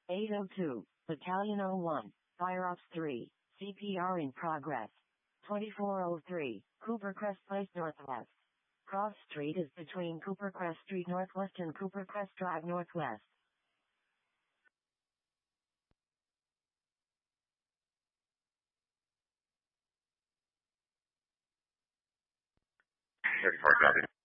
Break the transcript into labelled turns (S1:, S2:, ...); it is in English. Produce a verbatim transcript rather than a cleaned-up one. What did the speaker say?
S1: eight oh two, Battalion oh one, Fire Ops three, C P R in progress. twenty-four oh three, Cooper Crest Place Northwest. Cross Street is between Cooper Crest Street Northwest and Cooper Crest Drive Northwest.
S2: thirty-four, copy.